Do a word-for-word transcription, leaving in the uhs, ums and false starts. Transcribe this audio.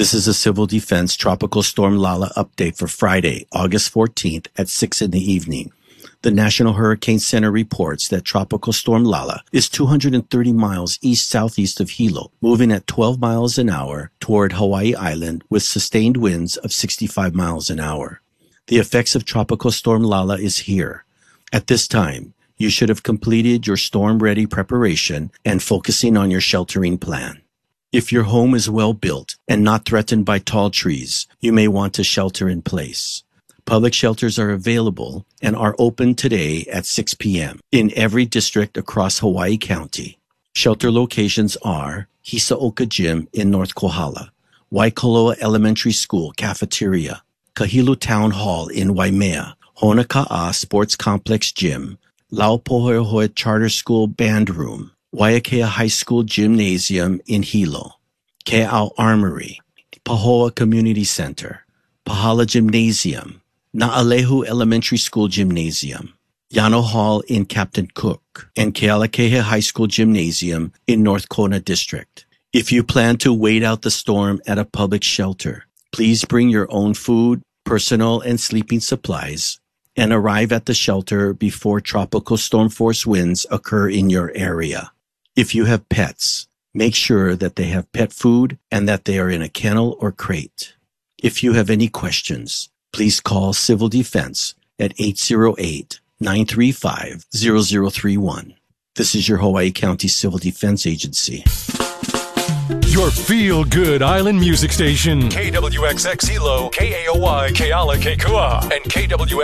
This is a Civil Defense Tropical Storm Lala update for Friday, August fourteenth at six in the evening. The National Hurricane Center reports that Tropical Storm Lala is two hundred thirty miles east-southeast of Hilo, moving at twelve miles an hour toward Hawaii Island with sustained winds of sixty-five miles an hour. The effects of Tropical Storm Lala is here. At this time, you should have completed your storm-ready preparation and focusing on your sheltering plan. If your home is well built and not threatened by tall trees, you may want to shelter in place. Public shelters are available and are open today at six p.m. in every district across Hawaii County. Shelter locations are Hisaoka Gym in North Kohala, Waikoloa Elementary School Cafeteria, Kahilu Town Hall in Waimea, Honaka'a Sports Complex Gym, Laupohoehoe Charter School Band Room, Waiakea High School Gymnasium in Hilo, Ke'au Armory, Pahoa Community Center, Pahala Gymnasium, Na'alehu Elementary School Gymnasium, Yano Hall in Captain Cook, and Kealakekea High School Gymnasium in North Kona District. If you plan to wait out the storm at a public shelter, please bring your own food, personal and sleeping supplies, and arrive at the shelter before tropical storm force winds occur in your area. If you have pets, make sure that they have pet food and that they are in a kennel or crate. If you have any questions, please call Civil Defense at eight oh eight, nine three five, zero zero three one. This is your Hawaii County Civil Defense Agency. Your feel-good island music station. K W X X Hilo, K A O Y, Keala, Kekua, and K W